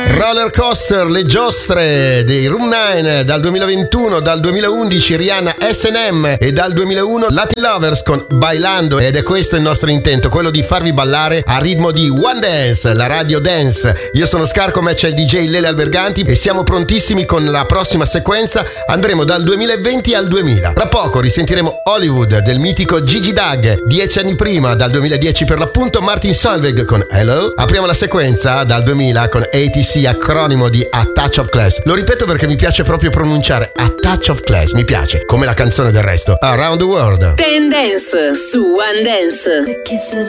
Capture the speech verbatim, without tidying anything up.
Roller Coaster, le giostre dei Room nove dal duemilaventuno, dal duemilaundici Rihanna S and M e dal duemilauno Latin Lovers con Bailando, ed è questo il nostro intento, quello di farvi ballare a ritmo di One Dance, la radio dance. Io sono Scar, come c'è il D J Lele Alberganti e siamo prontissimi con la prossima sequenza. Andremo dal duemilaventi al duemila. Tra poco risentiremo Hollywood del mitico Gigi Doug, dieci anni prima, dal duemiladieci per l'appunto Martin Solveig con Hello. Apriamo la sequenza dal duemila con A T C, acronimo di A Touch of Class. Lo ripeto perché mi piace proprio pronunciare A Touch of Class, mi piace, come la canzone del resto, Around the World. Ten Dance su One Dance. The kisses